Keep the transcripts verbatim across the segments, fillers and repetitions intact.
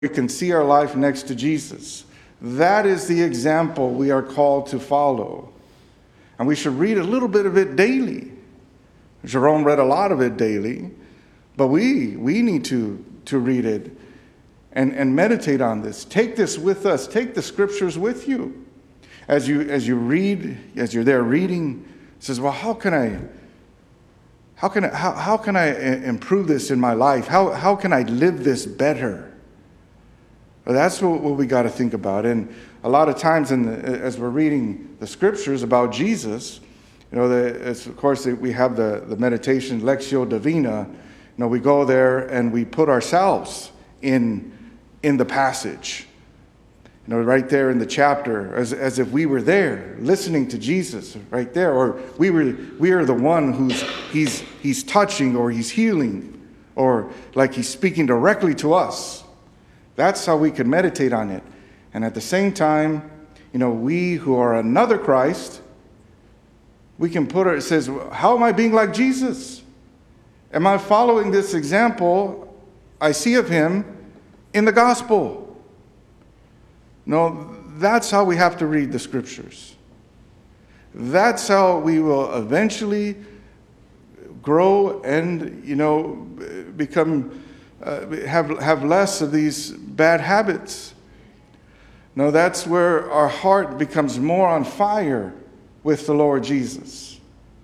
we can see our life next to Jesus. That is the example we are called to follow. And we should read a little bit of it daily. Jerome read a lot of it daily, but we we need to, to read it and, and meditate on this. Take this with us. Take the scriptures with you. As you as you read, as you're there reading, it says, well, how can I how can I how, how can I improve this in my life? How how can I live this better? Well, that's what, what we got to think about. And a lot of times in the, as we're reading the scriptures about Jesus, you know, the, it's, of course, we have the, the meditation, Lectio Divina. You know, we go there and we put ourselves in, in the passage. You know, right there in the chapter, as, as if we were there, listening to Jesus right there. Or we were we are the one who's he's he's touching, or he's healing, or like he's speaking directly to us. That's how we can meditate on it. And at the same time, you know, we who are another Christ, we can put it, it says, how am I being like Jesus? Am I following this example I see of him in the gospel? No, that's how we have to read the scriptures. That's how we will eventually grow and, you know, become, uh, have, have less of these bad habits. No, that's where our heart becomes more on fire with the Lord Jesus.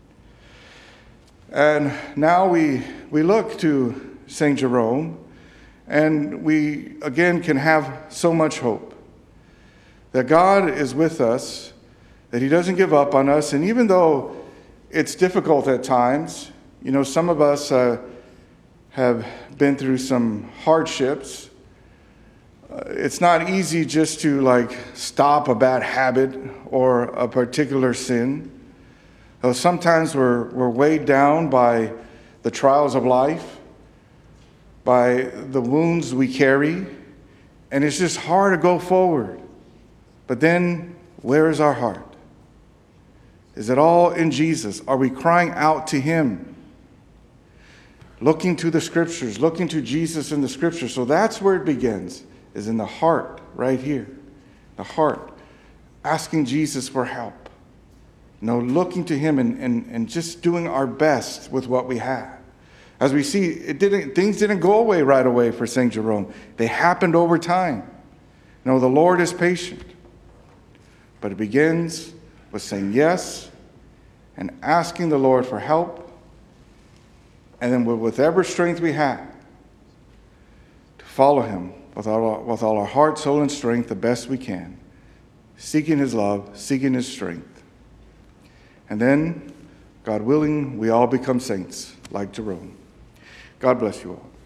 And now we we look to Saint Jerome, and we again can have so much hope that God is with us, that he doesn't give up on us. And even though it's difficult at times, you know, some of us uh, have been through some hardships. Uh, it's not easy just to like stop a bad habit or a particular sin. Uh, sometimes we're we're weighed down by the trials of life, by the wounds we carry, and it's just hard to go forward. But then, where is our heart? Is it all in Jesus? Are we crying out to him? Looking to the scriptures, looking to Jesus in the scriptures. So that's where it begins, is in the heart, right here. The heart. Asking Jesus for help. You know, looking to him and, and, and just doing our best with what we have. As we see, it didn't things didn't go away right away for Saint Jerome. They happened over time. You know, the Lord is patient. But it begins with saying yes and asking the Lord for help. And then with whatever strength we have, to follow him with all, with all our heart, soul, and strength the best we can. Seeking his love, seeking his strength. And then, God willing, we all become saints like Jerome. God bless you all.